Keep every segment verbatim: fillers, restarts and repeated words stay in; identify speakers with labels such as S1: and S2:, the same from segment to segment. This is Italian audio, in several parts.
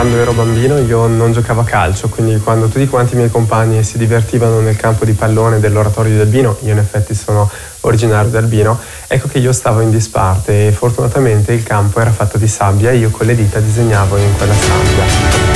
S1: quando ero bambino io non giocavo a calcio, quindi quando tutti quanti i miei compagni si divertivano nel campo di pallone dell'oratorio di Albino, io in effetti sono originario di Albino, ecco che io stavo in disparte e fortunatamente il campo era fatto di sabbia e io con le dita disegnavo in quella sabbia.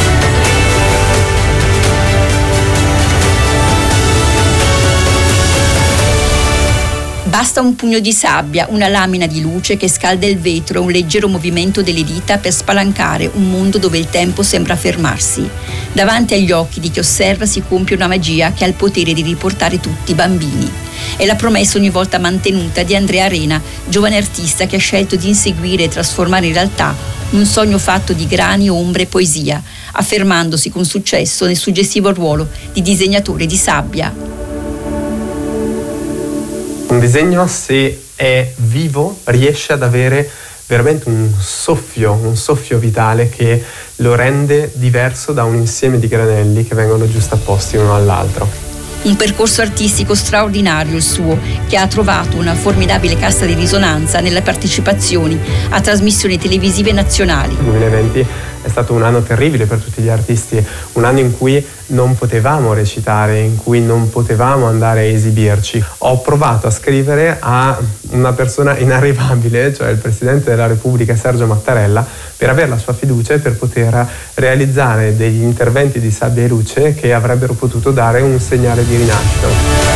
S2: Basta un pugno di sabbia, una lamina di luce che scalda il vetro, un leggero movimento delle dita per spalancare un mondo dove il tempo sembra fermarsi. Davanti agli occhi di chi osserva si compie una magia che ha il potere di riportare tutti bambini. È la promessa ogni volta mantenuta di Andrea Arena, giovane artista che ha scelto di inseguire e trasformare in realtà un sogno fatto di grani, ombre e poesia, affermandosi con successo nel suggestivo ruolo di disegnatore di sabbia.
S1: Un disegno, se è vivo, riesce ad avere veramente un soffio, un soffio vitale che lo rende diverso da un insieme di granelli che vengono giustapposti uno all'altro.
S2: Un percorso artistico straordinario il suo, che ha trovato una formidabile cassa di risonanza nelle partecipazioni a trasmissioni televisive nazionali.
S1: Il duemilaventi è stato un anno terribile per tutti gli artisti, un anno in cui non potevamo recitare, in cui non potevamo andare a esibirci. Ho provato a scrivere a una persona inarrivabile, cioè il Presidente della Repubblica Sergio Mattarella, per avere la sua fiducia e per poter realizzare degli interventi di sabbia e luce che avrebbero potuto dare un segnale di rinascita.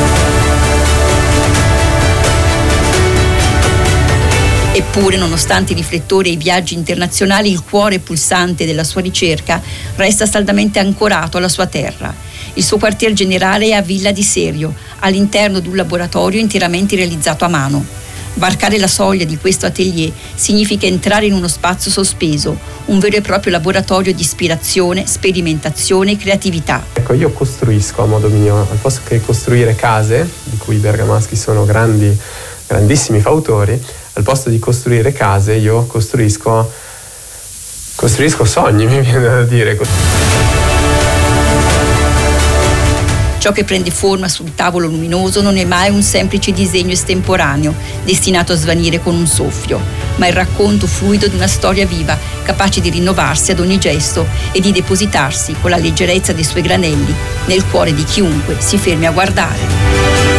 S2: Eppure, nonostante i riflettori e i viaggi internazionali, il cuore pulsante della sua ricerca resta saldamente ancorato alla sua terra. Il suo quartier generale è a Villa di Serio, all'interno di un laboratorio interamente realizzato a mano. Varcare la soglia di questo atelier significa entrare in uno spazio sospeso, un vero e proprio laboratorio di ispirazione, sperimentazione e creatività.
S1: Ecco, io costruisco a modo mio, al posto che costruire case, di cui i bergamaschi sono grandi, grandissimi fautori, al posto di costruire case io costruisco costruisco sogni, mi viene da dire.
S2: Ciò che prende forma sul tavolo luminoso non è mai un semplice disegno estemporaneo, destinato a svanire con un soffio, ma il racconto fluido di una storia viva, capace di rinnovarsi ad ogni gesto e di depositarsi con la leggerezza dei suoi granelli nel cuore di chiunque si fermi a guardare.